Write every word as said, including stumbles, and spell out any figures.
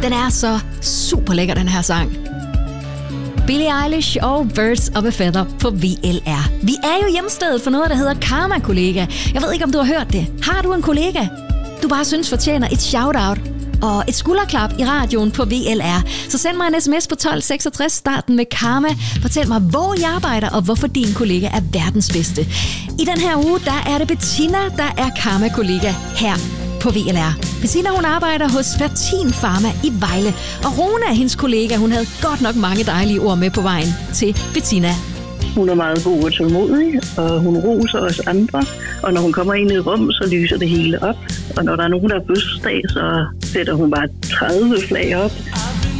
Den er så super lækker, den her sang. Billie Eilish og Birds of a Feather på V L R. Vi er jo hjemstedet for noget, der hedder Karma Kollega. Jeg ved ikke, om du har hørt det. Har du en kollega, du bare synes fortjener et shout-out og et skulderklap i radioen på V L R, så send mig en sms på tolv seksogtres, starten med Karma. Fortæl mig, hvor jeg arbejder, og hvorfor din kollega er verdens bedste. I den her uge, der er det Bettina, der er Karma-kollega her på V L R. Bettina, hun arbejder hos Fertin Pharma i Vejle, og Rune er hendes kollega. Hun havde godt nok mange dejlige ord med på vejen til Bettina. Hun er meget god og tålmodig, og hun roser os andre. Og når hun kommer ind i et rum, så lyser det hele op. Og når der er nogen, der er fødselsdag, så sætter hun bare tredive flag op.